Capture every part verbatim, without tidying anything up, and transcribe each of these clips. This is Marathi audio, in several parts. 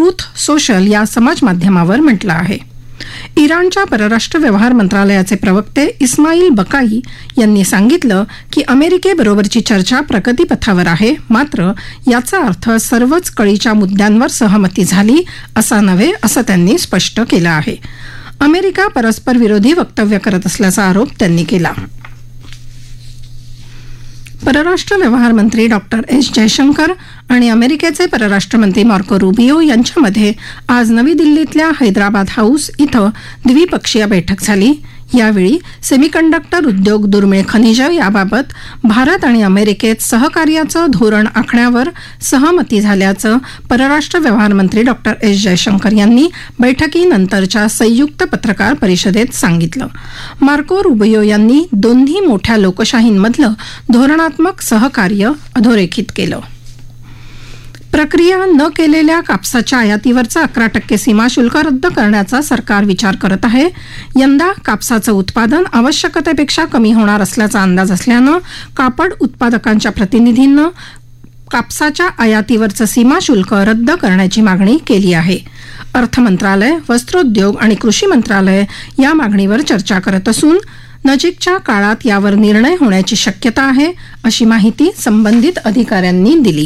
ट्रूथ सोशल या समाजमाध्यमावर म्हटलं आहे. इराणच्या परराष्ट्र व्यवहार मंत्रालयाचे प्रवक्ते इस्माईल बकाई यांनी सांगितलं की अमेरिकेबरोबरची चर्चा प्रगतीपथावर आहे, मात्र याचा अर्थ सर्वच कळीच्या मुद्द्यांवर सहमती झाली असा नव्हे, असं त्यांनी स्पष्ट केलं आहे. अमेरिका परस्पर विरोधी वक्तव्य करत असल्याचा आरोप त्यांनी केला. परराष्ट्र व्यवहार मंत्री डॉक्टर एस जयशंकर आणि अमेरिकेचे परराष्ट्र मंत्री मार्को रुबियो यांच्यामध्ये आज नवी दिल्लीतल्या हैदराबाद हाऊस इथं द्विपक्षीय बैठक झाली. यावेळी सेमीकंडक्टर उद्योग, दुर्मिळ खनिज याबाबत भारत आणि अमेरिकेत सहकार्याचं धोरण आखण्यावर सहमती झाल्याचं परराष्ट्र व्यवहार मंत्री डॉक्टर एस जयशंकर यांनी बैठकीनंतरच्या संयुक्त पत्रकार परिषदेत सांगितलं. मार्को रुबियो यांनी दोन्ही मोठ्या लोकशाहींमधलं धोरणात्मक सहकार्य अधोरेखित केलं. प्रक्रिया न केलेल्या कापसाच्या आयातीवरचं अकरा टक्के सीमाशुल्क रद्द करण्याचा सरकार विचार करत आहे. यंदा कापसाचं उत्पादन आवश्यकतेपेक्षा कमी होणार असल्याचा अंदाज असल्यानं कापड उत्पादकांच्या प्रतिनिधींनी कापसाच्या आयातीवरचं सीमाशुल्क रद्द करण्याची मागणी केली आहे. अर्थ मंत्रालय, वस्त्रोद्योग आणि कृषी मंत्रालय या मागणीवर चर्चा करत असून नजीकच्या काळात यावर निर्णय होण्याची शक्यता आहे, अशी माहिती संबंधित अधिकाऱ्यांनी दिली.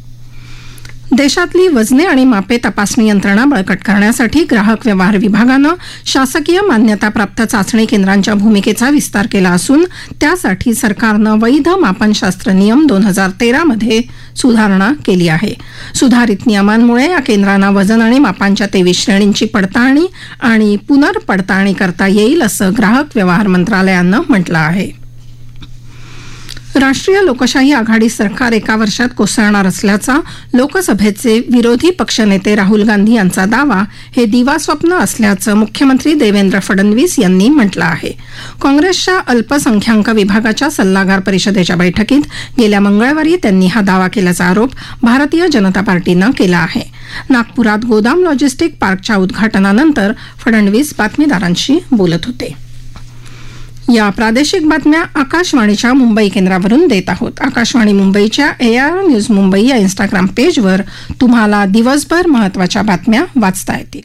देशातली वजने आणि मापे तपासणी यंत्रणा बळकट करण्यासाठी ग्राहक व्यवहार विभागानं शासकीय मान्यताप्राप्त चाचणी केंद्रांच्या भूमिकेचा विस्तार केला असून त्यासाठी सरकारनं वैध मापनशास्त्र नियम दोन हजार तेरा मध्ये सुधारणा केली आहे. सुधारित नियमांमुळे या केंद्रांना वजन आणि मापांच्या तेवीस श्रेणींची पडताळणी आणि पुनर्पडताळणी करता येईल, असं ग्राहक व्यवहार मंत्रालयानं म्हटलं आहे. राष्ट्रीय लोकशाही आघाडी सरकार एका वर्षात कोसळणार असल्याचा लोकसभेचे विरोधी पक्षनेते राहुल गांधी यांचा दावा हे दिवास्वप्न असल्याचं मुख्यमंत्री देवेंद्र फडणवीस यांनी म्हटलं आहे. काँग्रेसच्या अल्पसंख्याक विभागाच्या सल्लागार परिषदेच्या बैठकीत गेल्या मंगळवारी त्यांनी हा दावा केल्याचा आरोप भारतीय जनता पार्टीनं केला आहे. नागपुरात गोदाम लॉजिस्टिक पार्कच्या उद्घाटनानंतर फडणवीस बातमीदारांशी बोलत होते. या प्रादेशिक बातम्या आकाशवाणीच्या मुंबई केंद्रावरून देत आहोत. आकाशवाणी मुंबईच्या ए आर न्यूज मुंबई या इंस्टाग्राम पेजवर तुम्हाला दिवसभर महत्त्वाच्या बातम्या वाचता येतील.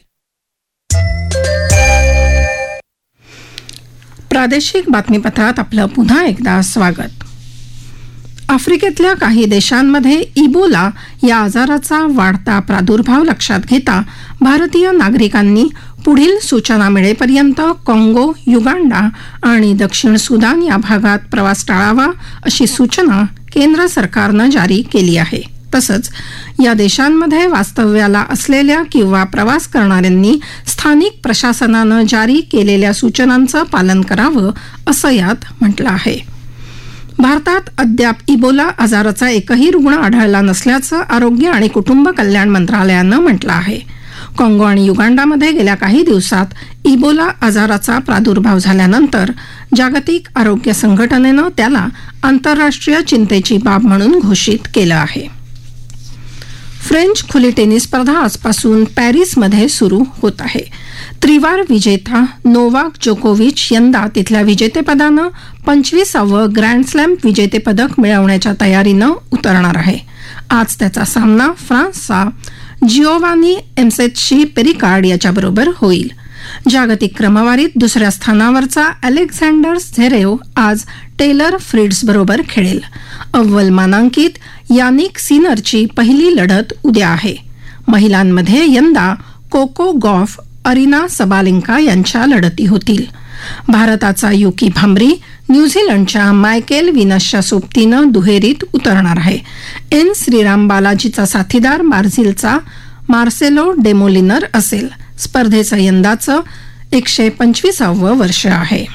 प्रादेशिक बातमीपत्रात आपलं पुन्हा एकदा स्वागत. आफ्रिकेतल्या काही देशांमध्ये इबोला या आजाराचा वाढता प्रादुर्भाव लक्षात घेता भारतीय नागरिकांनी पुढील सूचना मिळेपर्यंत काँगो, युगांडा आणि दक्षिण सुदान या भागात प्रवास टाळावा, अशी सूचना केंद्र सरकारनं जारी केली आहे. तसंच या देशांमध्ये वास्तव्याला असलेल्या किंवा प्रवास करणाऱ्यांनी स्थानिक प्रशासनानं जारी केलेल्या सूचनांचं पालन करावं, असं यात म्हटलं आहे. भारतात अद्याप इबोला आजाराचा एकही रुग्ण आढळला नसल्याचं आरोग्य आणि कुटुंब कल्याण मंत्रालयानं म्हटलं आहे. काँगो आणि युगांडामध्ये गेल्या काही दिवसात इबोला आजाराचा प्रादुर्भाव झाल्यानंतर जागतिक आरोग्य संघटनेनं त्याला आंतरराष्ट्रीय चिंतेची बाब म्हणून घोषित केलं आहे. फ्रेंच खुली टेनिस स्पर्धा आजपासून पॅरिसमध्ये सुरू होत आहे. त्रिवार विजेता नोवाक जोकोविच यंदा तिथल्या विजेतेपदानं पंचवीसावं ग्रँड स्लॅम विजेतेपदक मिळवण्याच्या तयारीनं उतरणार आहे. आज त्याचा सामना फ्रान्सचा जिओवानी एम्सेची पेरिकार्ड याच्याबरोबर होईल. जागतिक क्रमवारीत दुसऱ्या स्थानावरचा अलेक्झांडर झेरेव आज टेलर फ्रिट्झ बरोबर खेळेल. अव्वल मानांकित यानिक सिनरची पहिली लढत उद्या आहे. महिलांमध्ये यंदा कोको गॉफ, अरिना सबालेंका यांच्या लढती होतील. भारताचा युकी भांबरी न्यूझीलंडच्या मायकेल विनसच्या सोबतीनं दुहेरीत उतरणार आहे. एन श्रीराम बालाजीचा साथीदार ब्राझीलचा मार्सेलो डेमोलिनर असेल. स्पर्धेचं यंदाचं एकशे पंचवीसावं वर्ष आहे.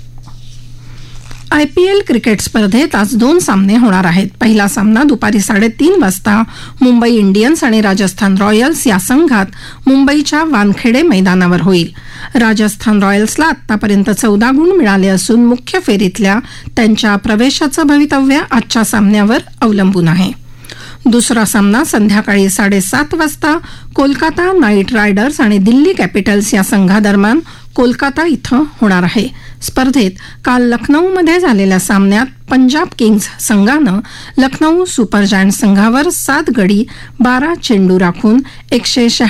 आयपीएल क्रिकेट स्पर्धेत आज दोन सामने होणार आहेत. पहिला सामना दुपारी साडेतीन वाजता मुंबई इंडियन्स आणि राजस्थान रॉयल्स या संघात मुंबईच्या वानखेडे मैदानावर होईल. राजस्थान रॉयल्सला आतापर्यंत चौदा गुण मिळाले असून मुख्य फेरीतल्या त्यांच्या प्रवेशाचं भवितव्य आजच्या सामन्यावर अवलंबून आहे. दुसरा सामना संध्याकाळी साडेसात वाजता कोलकाता नाईट रायडर्स आणि दिल्ली कॅपिटल्स या संघादरम्यान कोलकाता इथं होणार आहे. स्पर्धेत काल लखनौमध्ये झालेल्या सामन्यात पंजाब किंग्ज संघानं लखनौ सुपर जायंट्स संघावर सात गडी बारा चेंडू राखून एकशे